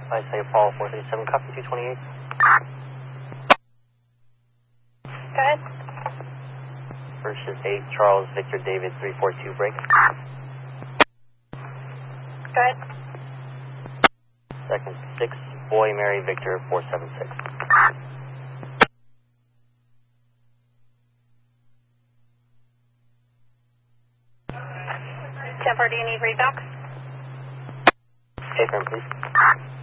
I say Apollo 437, copy 228. Go ahead. First is 8, Charles Victor David 342, break. Go ahead. Second 6, Boy Mary Victor 476. 10-4, do you need redox? Take room, please.